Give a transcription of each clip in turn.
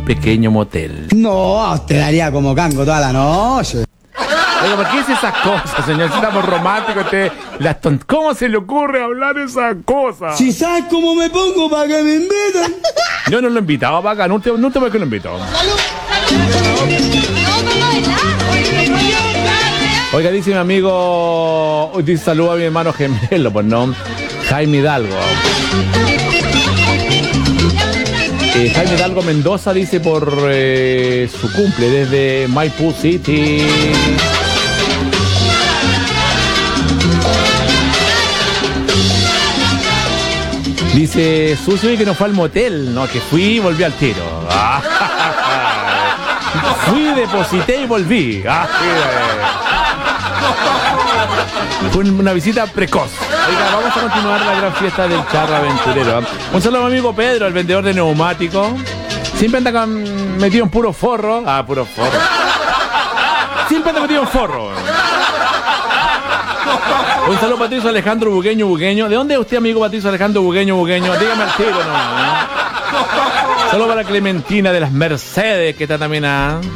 pequeño motel. No, te daría como cango toda la noche. Oiga, ¿por qué dice esas cosas, señor? Si estamos románticos, ¿cómo se le ocurre hablar esas cosas? Si sabes cómo me pongo para que me inviten. Yo no lo invitaba para acá, no te voy que lo invito. Oiga, dice mi amigo, dice saludo a mi hermano gemelo, pues no, Jaime Hidalgo. Jaime Hidalgo Mendoza dice por su cumple desde Maipú City. Dice Sucio y que no fue al motel. No, que fui y volví al tiro. Fui, deposité y volví. Fue una visita precoz. Oiga, vamos a continuar la gran fiesta del charro aventurero. Un saludo a mi amigo Pedro, el vendedor de neumáticos. Siempre anda metido en puro forro. Puro forro. Siempre anda metido en forro. Un saludo a Patricio Alejandro Bugueño. ¿De dónde es usted, amigo Patricio Alejandro Bugueño? Dígame al tiro, ¿no? Saludo para Clementina de las Mercedes, que está también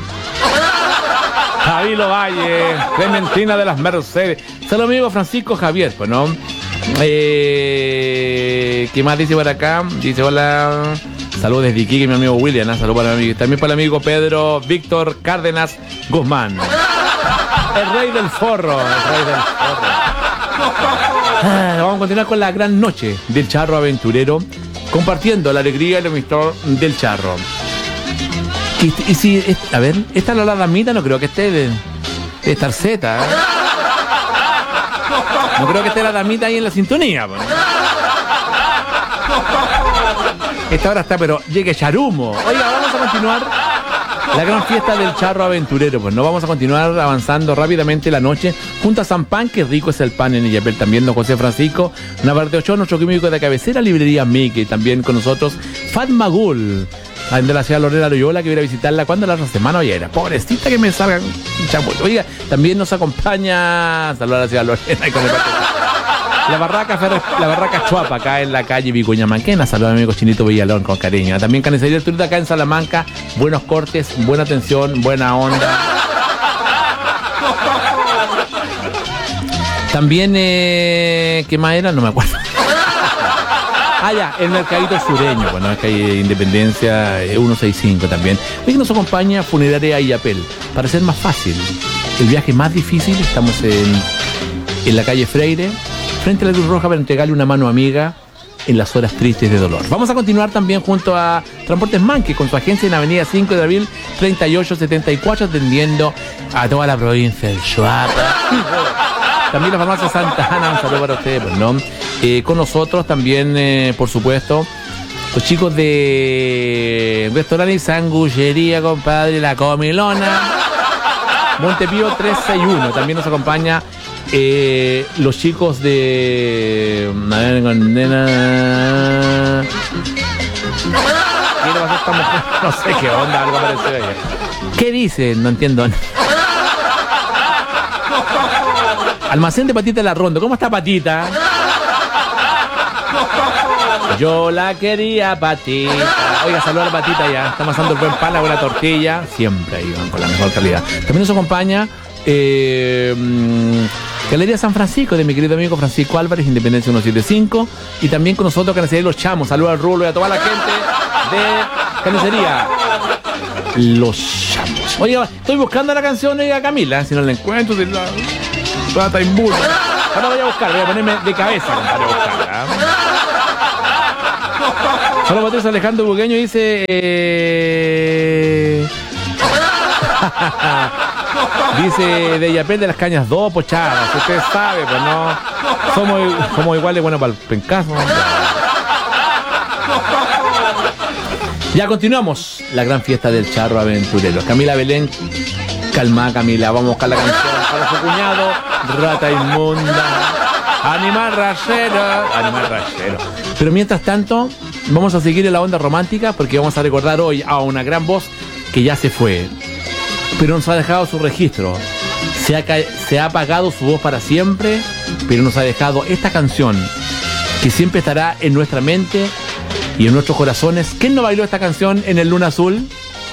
Javilo Valle, Clementina de las Mercedes. Saludo amigo Francisco Javier, pues, ¿no? ¿Qué más dice por acá? Dice, hola. Saludos desde Iquique, mi amigo William. Saludos para mi amigo. También para el amigo Pedro Víctor Cárdenas Guzmán. El rey del forro. Vamos a continuar con la gran noche del charro aventurero, compartiendo la alegría y el amistad del charro. Y si, a ver, esta Lola Damita no creo que esté de Tarceta. No creo que esté la damita ahí en la sintonía. Pues. Esta hora está, pero llegue Charumo. Oiga, vamos a continuar la gran fiesta del charro aventurero. Pues no vamos a continuar avanzando rápidamente la noche junto a San Pan, que rico es el pan en Illapel. También don José Francisco Navarrete Ochoa, nuestro químico de cabecera, librería Mickey. También con nosotros Fatma Gul, de la ciudad de Lorena Loyola, que voy a visitarla cuando la otra semana. Oye, era pobrecita que me salgan chamuyo. Oiga, también nos acompaña, saludos a la ciudad de Lorena y con el la barraca Chuapa, acá en la calle Vicuña Manquena. Saludos a mi amigo Chinito Villalón con cariño. También Carnicería El Turita acá en Salamanca. Buenos cortes, buena atención, buena onda. También, ¿qué más era? No me acuerdo. Ya, el Mercadito Sureño, bueno, es que hay Independencia 165 también. Hoy nos acompaña Funeraria Illapel. Para ser más fácil, el viaje más difícil, estamos en la calle Freire, frente a la Cruz Roja, para entregarle una mano amiga en las horas tristes de dolor. Vamos a continuar también junto a Transportes Manque, con su agencia en Avenida 5 de Abril 3874, atendiendo a toda la provincia del Chuapa. También la farmacia Santa Ana, un saludo para ustedes, pues, ¿no? Con nosotros también, por supuesto, los chicos de Restaurante y Sanguchería, compadre, La Comilona, Montepío 361. También nos acompaña los chicos de... A ver, con nena... ¿Qué le pasó a esta mujer? No sé qué onda, algo parecido ahí. ¿Qué dicen? No entiendo. Almacén de Patita de la Ronda. ¿Cómo está Patita? Yo la quería, Patita. Oiga, saluda a la Patita ya. Está amasando el buen pan, la buena tortilla. Siempre ahí van con la mejor calidad. También nos acompaña Galería San Francisco, de mi querido amigo Francisco Álvarez, Independencia 175. Y también con nosotros Carnicería Los Chamos. Saluda al Rulo y a toda la gente de Carnicería Los Chamos. Oiga, estoy buscando la canción de Camila. Si no la encuentro, si la... Ahora voy a buscar, voy a ponerme de cabeza para buscarla. Solo Patricio Alejandro Bugueño dice... dice de Illapel de las Cañas 2, pochadas. Usted sabe, pues no... Somos iguales, bueno, para el pencazo. Ya continuamos la gran fiesta del charro aventurero. Camila Belén, calma Camila, vamos a buscar la canción para su cuñado, rata inmunda, animal rayero. Pero mientras tanto, vamos a seguir en la onda romántica, porque vamos a recordar hoy a una gran voz que ya se fue, pero nos ha dejado su registro. Se ha apagado su voz para siempre, pero nos ha dejado esta canción que siempre estará en nuestra mente y en nuestros corazones. ¿Quién no bailó esta canción en el Luna Azul?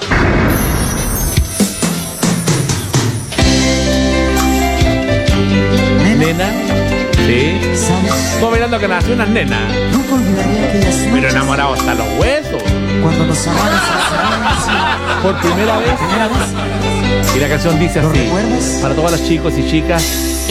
Nena. Sí. Estoy mirando que nació una nena. Nunca olvidaría aquellas noches. Pero enamorado hasta los huesos. Cuando nos amamos en silencio. Por primera vez. Primera vez. Y la canción dice ¿Lo así. recuerdas? Para todos los chicos y chicas